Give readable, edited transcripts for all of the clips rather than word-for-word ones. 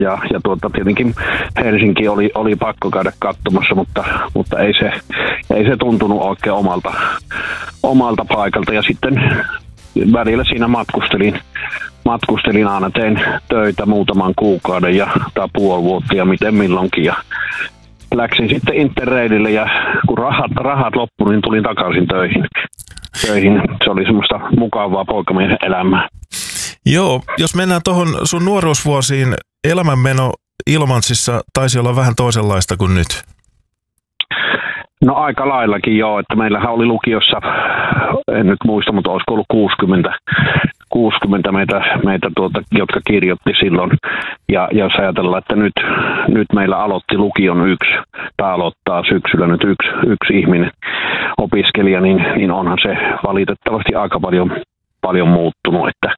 Tietenkin Helsinki oli pakko käydä katsomassa, mutta ei se tuntunut oikein omalta paikalta. Ja sitten välillä siinä matkustelin aina, tein töitä muutaman kuukauden tai puoli vuotta ja miten milloinkin. Ja läksin sitten Interrailille ja kun rahat loppui, niin tulin takaisin töihin. Se oli semmoista mukavaa poikamiehen elämää. Joo, jos mennään tuohon sun nuoruusvuosiin, elämänmeno Ilomantsissa taisi olla vähän toisenlaista kuin nyt. No aika laillakin joo, että meillähän oli lukiossa, en nyt muista, mutta olisiko ollut 60 meitä jotka kirjoitti silloin. Ja jos ajatellaan, että nyt meillä aloitti lukion aloittaa syksyllä nyt yksi ihminen, opiskelija, niin onhan se valitettavasti aika paljon muuttunut, että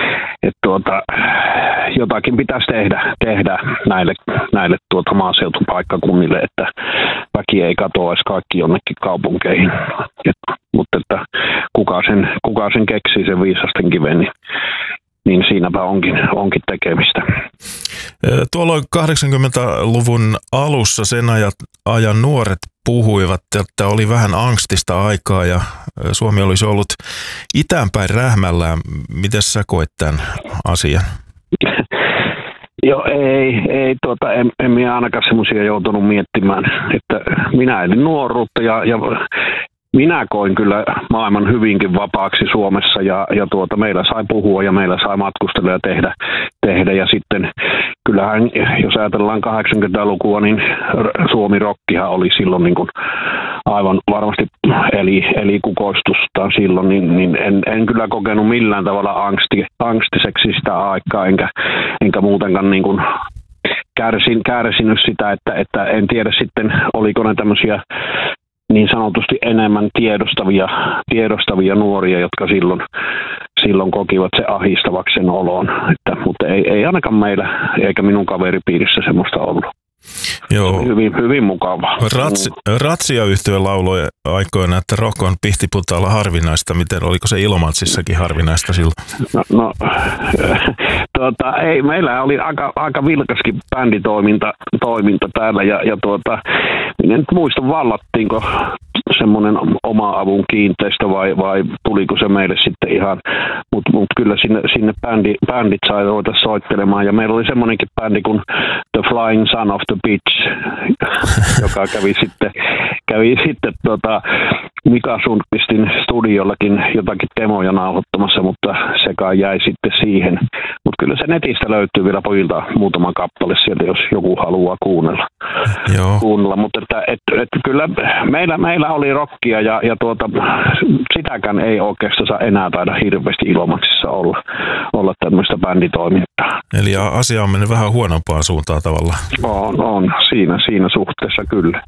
jotakin pitäisi tehdä näille maaseutupaikkakunnille, että väki ei katoaisi kaikki jonnekin kaupunkeihin. Mutta että kuka sen keksii sen viisasten kiven, niin siinäpä onkin tekemistä. Tuolloin 80-luvun alussa sen ajan nuoret puhuivat, että oli vähän angstista aikaa ja Suomi olisi ollut itäänpäin rähmällään. Miten sä koet tämän asian? Joo, en minä ainakaan semmoisia joutunut miettimään, että minä elin nuoruutta ja minä koin kyllä maailman hyvinkin vapaaksi Suomessa ja meillä sai puhua ja meillä sai matkustella ja tehdä ja sitten kyllähän, jos ajatellaan 80-lukua, niin Suomi-rokkihan oli silloin niin kuin aivan varmasti eli kukoistustaan silloin, niin en kyllä kokenut millään tavalla angstiseksi sitä aikaa, enkä muutenkaan niin kuin kärsinyt sitä, että en tiedä sitten, oliko ne tämmöisiä niin sanotusti enemmän tiedostavia nuoria, jotka silloin kokivat se ahistavaksi sen oloon. Mutta ei ainakaan meillä eikä minun kaveripiirissä semmoista ollut. Joo. Hyvin mukavaa. Ratsia-yhtye lauloi aikoina, että rock on Pihtiputaalla harvinaista. Miten, oliko se Ilomantsissakin harvinaista silloin? Ei, meillä oli aika vilkaskin bänditoiminta täällä ja minä nyt muista, vallattiinko semmoinen oma avun kiinteistö vai tuliko se meille sitten ihan, mutta kyllä sinne bändit sai ruveta soittelemaan ja meillä oli semmoinenkin bändi kuin The Flying Son of the Pitch, joka kävi sitten Mika Sundqvistin studiollakin jotakin demoja nauhoittamassa, mutta se kai jäi sitten siihen. Mutta kyllä se netistä löytyy vielä pojilta muutama kappale sieltä, jos joku haluaa kuunnella. Joo. Mutta että kyllä meillä oli rockia ja sitäkään ei oikeastaan enää taida hirveästi Ilomantsissa olla tämmöistä bänditoimintaa. Eli asia on mennyt vähän huonompaan suuntaan tavallaan. On siinä suhteessa kyllä.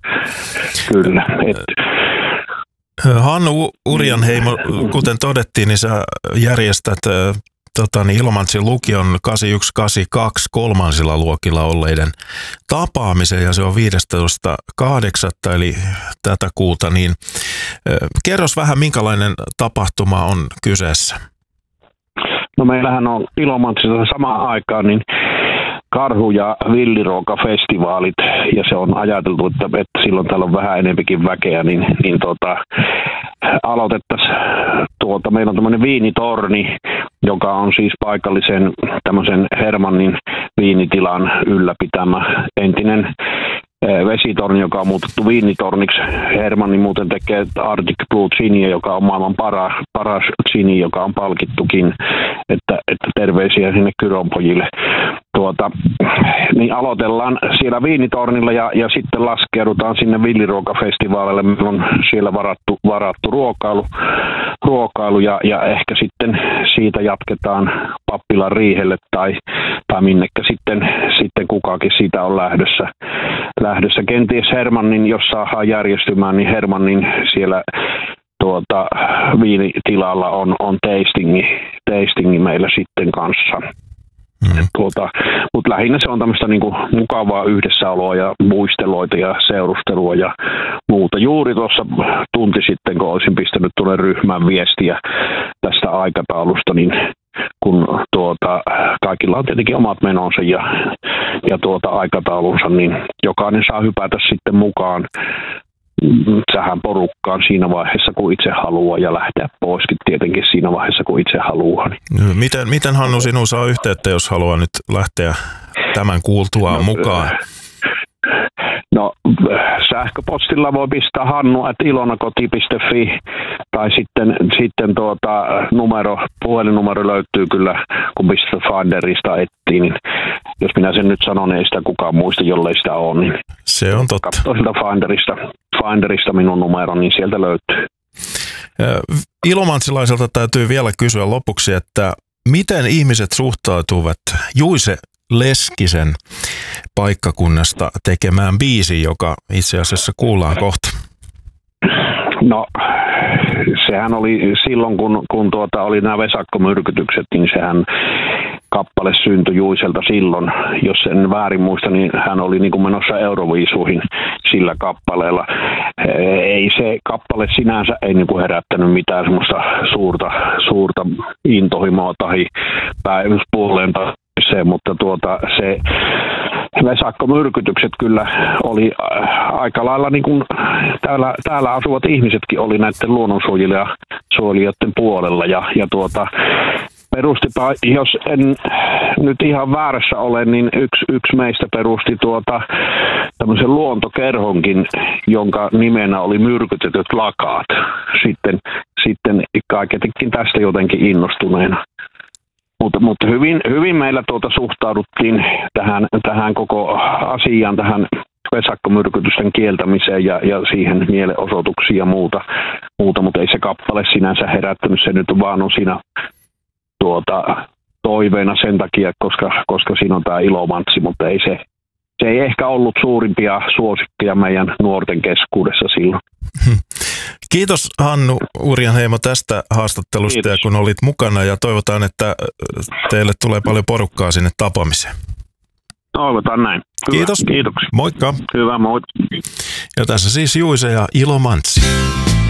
Hannu Urjanheimo, kuten todettiin, niin sä järjestät Ilomantsin lukion 81-82 kolmansilla luokilla olleiden tapaamisen ja se on 15.8. eli tätä kuuta. Niin, kerros vähän, minkälainen tapahtuma on kyseessä? No meillähän on Ilomantsissa samaan aikaan niin karhu- ja villiruokafestivaalit ja se on ajateltu, että silloin täällä on vähän enempikin väkeä, niin aloitettaisiin meillä on tämmöinen viinitorni, joka on siis paikallisen tämmöisen Hermannin viinitilan ylläpitämä entinen vesitorni, joka on muutettu viinitorniksi. Hermanni muuten tekee Arctic Blue Ginia, joka on maailman paras gini, joka on palkittukin, että terveisiä sinne Kyronpojille. Niin aloitellaan siellä viinitornilla ja sitten laskeudutaan sinne villiruokafestivaalille. Meillä on siellä varattu ruokailu ja ehkä sitten siitä jatketaan Pappilan Riihelle tai minnekä sitten kukakin siitä on lähdössä. Kenties Hermannin, jos saadaan järjestymään, niin Hermannin siellä viinitilalla on tastingi meillä sitten kanssa. Mutta lähinnä se on tämmöistä niinku mukavaa yhdessäoloa ja muisteloita ja seurustelua ja muuta. Juuri tuossa tunti sitten, kun olisin pistänyt tuonne ryhmään viestiä tästä aikataulusta, niin kun kaikilla on tietenkin omat menonsa ja aikataulunsa, niin jokainen saa hypätä sitten mukaan tähän porukkaan siinä vaiheessa, kun itse haluaa, ja lähteä poiskin tietenkin siinä vaiheessa, kun itse haluaa. Miten Hannu sinun saa yhteyttä, jos haluaa nyt lähteä tämän kuultuaan mukaan? No, sähköpostilla voi pistää hannu@ilonakoti.fi tai sitten puhelinnumero löytyy kyllä, kun pistää Finderista etsiin, niin jos minä sen nyt sanon, niin ei sitä kukaan muista, jollei sitä ole, niin se on totta. Katsoo sieltä Finderista minun numero, niin sieltä löytyy. Ilomantsilaiselta täytyy vielä kysyä lopuksi, että miten ihmiset suhtautuvat Juise Leskisen paikkakunnasta tekemään biisi, joka itse asiassa kuullaan kohta? No, sehän oli silloin, kun oli nämä vesakkomyrkytykset, niin sehän kappale syntyi Juiselta silloin. Jos en väärin muista, niin hän oli niin kuin menossa Euroviisuihin sillä kappaleella. Ei se kappale sinänsä ei niin kuin herättänyt mitään semmoista suurta intohimoa tai päivyspuoleen tai se, mutta se vesakkomyrkytykset kyllä oli aika lailla, niin kuin täällä asuvat ihmisetkin oli näiden luonnonsuojelijoiden puolella ja perustipa, jos en nyt ihan väärässä ole, niin yksi meistä perusti tämmöisen luontokerhonkin, jonka nimenä oli Myrkytetyt lakaat. Sitten kaiketikin tästä jotenkin innostuneena. Mutta hyvin meillä suhtauduttiin tähän koko asiaan, tähän vesakkomyrkytysten kieltämiseen ja siihen mielenosoituksiin ja muuta, mutta ei se kappale sinänsä herättänyt, se nyt vaan on siinä toiveena sen takia, koska siinä on tämä Ilomantsi, mutta se ei ehkä ollut suurimpia suosikkeja meidän nuorten keskuudessa silloin. Kiitos Hannu Urjanheimo tästä haastattelusta. Kiitos. Ja kun olit mukana, ja toivotaan, että teille tulee paljon porukkaa sinne tapaamiseen. Toivotaan näin. Hyvä. Kiitos. Kiitoksia. Moikka. Hyvä, moi. Ja tässä siis Juise ja Ilomantsi.